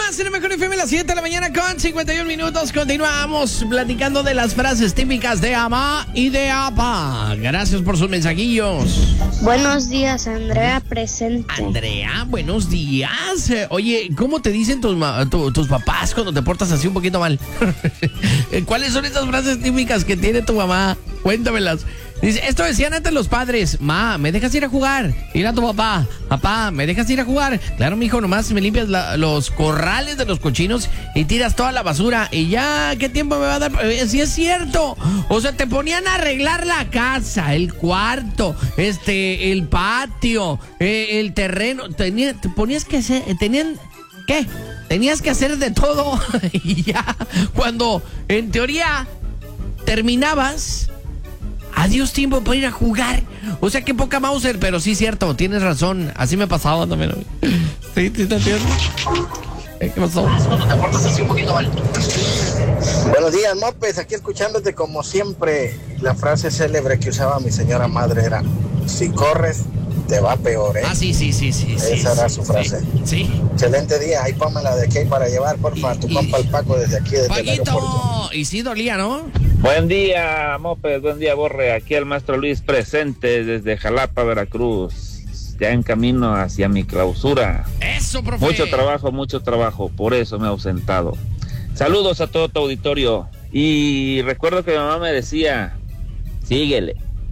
más en el Mejor FM, las 7 de la mañana con 51 minutos. Continuamos platicando de las frases típicas de mamá y de papá. Gracias por sus mensajillos. Buenos días, Andrea presente. Andrea, buenos días. Oye, ¿cómo te dicen tus papás cuando te portas así un poquito mal? ¿Cuáles son esas frases típicas que tiene tu mamá? Cuéntamelas. Dice, esto decían antes los padres: ma, ¿me dejas ir a jugar? Ir a tu papá: papá, ¿me dejas ir a jugar? Claro, mijo, nomás me limpias los corrales de los cochinos y tiras toda la basura. Y ya, ¿qué tiempo me va a dar? Sí, es cierto. O sea, te ponían a arreglar la casa, el cuarto, el patio, el terreno. Te ponías que hacer, ¿qué? Tenías que hacer de todo. Y ya, cuando en teoría terminabas, adiós tiempo para ir a jugar. O sea, qué poca Mauser, pero sí es cierto, tienes razón. Así me pasaba también. Sí, te entiendo. ¿Qué pasó? Cuando te portas así un poquito mal. Buenos días, Mopes, aquí escuchándote como siempre. La frase célebre que usaba mi señora madre era: si corres, te va peor, ¿eh? Ah, sí. Esa era su frase. Sí. Excelente día, ahí pónmela de aquí para llevar, porfa, a tu compa el Paco desde aquí, desde el aeropuerto. Y sí dolía, ¿no? Buen día, Mopes, buen día, Borre. Aquí el maestro Luis presente desde Jalapa, Veracruz. Ya en camino hacia mi clausura. Eso, profe. Mucho trabajo, por eso me he ausentado. Saludos a todo tu auditorio. Y recuerdo que mi mamá me decía: síguele.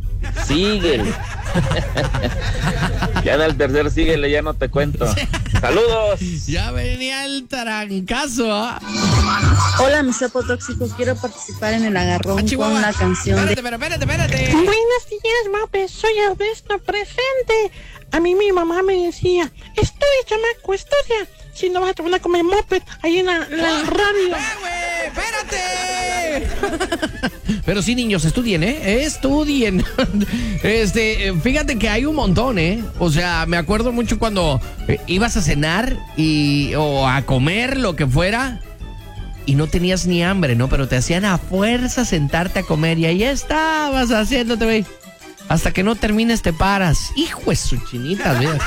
Ya en el tercer síguele, ya no te cuento. Saludos. Ya venía el tarancazo, ¿ah? Hola, mis sapos tóxicos, quiero participar en el agarrón con la canción Espérate. Buenos días, Mopes, soy Ernesto presente. A mí mi mamá me decía: estudia, chamaco, estudia. Si no vas a comer moped ahí en la radio. ¡Espérate! Pero sí, niños, estudien, estudien. Fíjate que hay un montón, o sea, me acuerdo mucho cuando ibas a cenar o a comer, lo que fuera, y no tenías ni hambre, ¿no? Pero te hacían a fuerza sentarte a comer y ahí estabas haciéndote, güey. Hasta que no termines te paras. Hijo de su chinita, mira.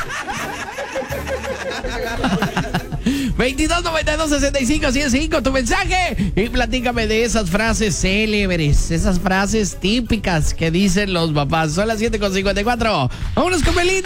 2292-65-105, tu mensaje. Y platícame de esas frases célebres, esas frases típicas que dicen los papás. Son las 7:54. Vámonos con Belinda.